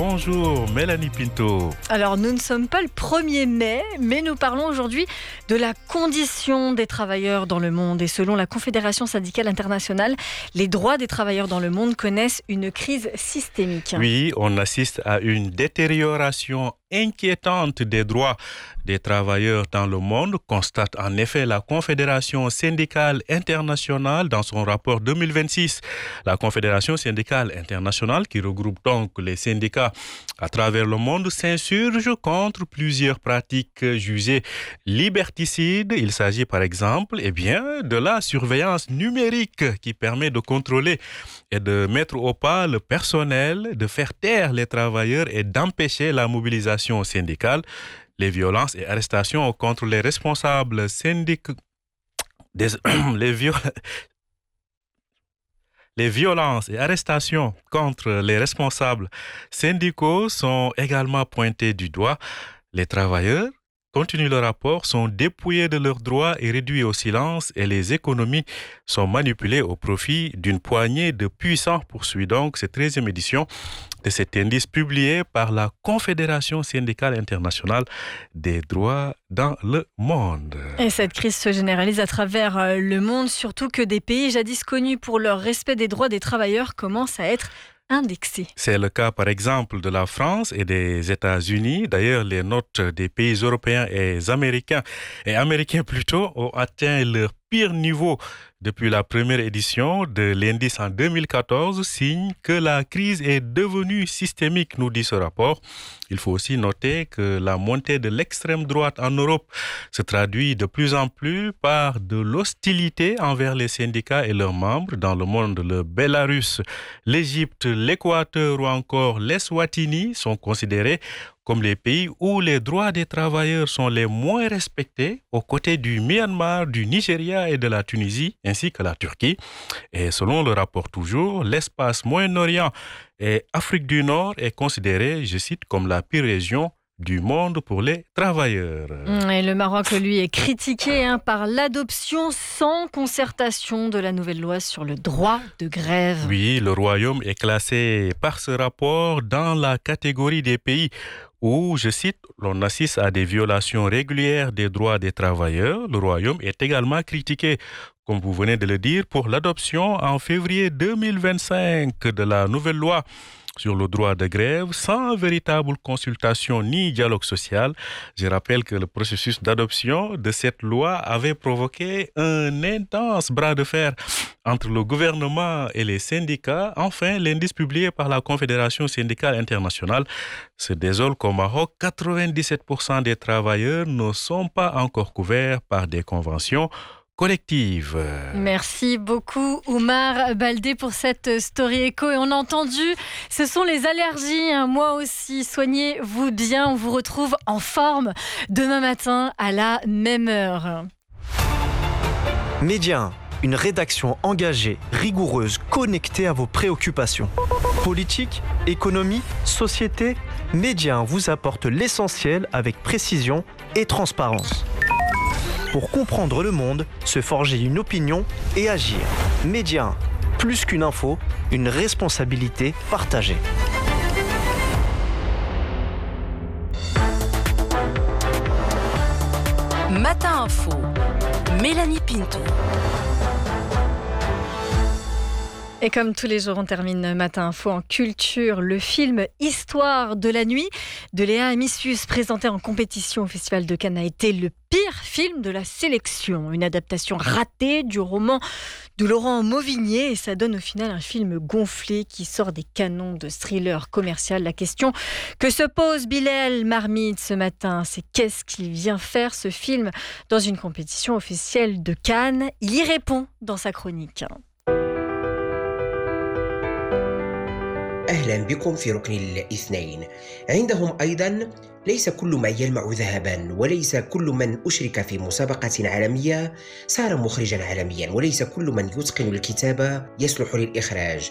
Bonjour Mélanie Pinto. Alors nous ne sommes pas le 1er mai, mais nous parlons aujourd'hui de la condition des travailleurs dans le monde. Et selon la Confédération syndicale internationale, les droits des travailleurs dans le monde connaissent une crise systémique. Oui, on assiste à une détérioration inquiétante des droits des travailleurs dans le monde, constate en effet la Confédération syndicale internationale dans son rapport 2026. La Confédération syndicale internationale, qui regroupe donc les syndicats à travers le monde, s'insurge contre plusieurs pratiques jugées liberticides. Il s'agit par exemple de la surveillance numérique qui permet de contrôler et de mettre au pas le personnel, de faire taire les travailleurs et d'empêcher la mobilisation syndicale. Les violences et arrestations contre les responsables syndicaux. Les violences et arrestations contre les responsables syndicaux sont également pointées du doigt. Les travailleurs, continue le rapport, sont dépouillés de leurs droits et réduits au silence et les économies sont manipulées au profit d'une poignée de puissants, poursuit donc cette 13e édition de cet indice publié par la Confédération syndicale internationale des droits dans le monde. Et cette crise se généralise à travers le monde, surtout que des pays jadis connus pour leur respect des droits des travailleurs commencent à être indexés. C'est le cas par exemple de la France et des États-Unis. D'ailleurs, les notes des pays européens et américains ont atteint leur pire niveau depuis la première édition de l'indice en 2014, signe que la crise est devenue systémique, nous dit ce rapport. Il faut aussi noter que la montée de l'extrême droite en Europe se traduit de plus en plus par de l'hostilité envers les syndicats et leurs membres dans le monde. Le Bélarus, l'Égypte, l'Équateur ou encore l'Eswatini sont considérés comme les pays où les droits des travailleurs sont les moins respectés, aux côtés du Myanmar, du Nigeria et de la Tunisie, ainsi que la Turquie. Et selon le rapport toujours, l'espace Moyen-Orient et Afrique du Nord est considéré, je cite, comme la pire région du monde pour les travailleurs. Et le Maroc, lui, est critiqué par l'adoption sans concertation de la nouvelle loi sur le droit de grève. Oui, le Royaume est classé par ce rapport dans la catégorie des pays où, je cite, l'on assiste à des violations régulières des droits des travailleurs. Le Royaume est également critiqué, comme vous venez de le dire, pour l'adoption en février 2025 de la nouvelle loi sur le droit de grève sans véritable consultation ni dialogue social. Je rappelle que le processus d'adoption de cette loi avait provoqué un intense bras de fer entre le gouvernement et les syndicats. Enfin, l'indice publié par la Confédération syndicale internationale se désole qu'au Maroc, 97% des travailleurs ne sont pas encore couverts par des conventions collective. Merci beaucoup Oumar Baldé pour cette story écho. Et on a entendu, ce sont les allergies. Moi aussi, soignez-vous bien. On vous retrouve en forme demain matin à la même heure. Média 1, une rédaction engagée, rigoureuse, connectée à vos préoccupations. Politique, économie, société, Média 1 vous apporte l'essentiel avec précision et transparence. Pour comprendre le monde, se forger une opinion et agir. Média 1, plus qu'une info, une responsabilité partagée. Matin Info, Mélanie Pinto. Et comme tous les jours, on termine Matin Info en culture. Le film Histoire de la nuit de Léa Amissius, présenté en compétition au Festival de Cannes, a été le pire film de la sélection. Une adaptation ratée du roman de Laurent Mauvigné. Et ça donne au final un film gonflé qui sort des canons de thriller commercial. La question que se pose Bilal Marmite ce matin, c'est qu'est-ce qu'il vient faire ce film dans une compétition officielle de Cannes? Il y répond dans sa chronique. أهلا بكم في ركن الاثنين. عندهم أيضا ليس كل ما يلمع ذهبا، وليس كل من أشرك في مسابقة عالمية صار مخرجا عالميا، وليس كل من يتقن الكتابة يصلح للإخراج.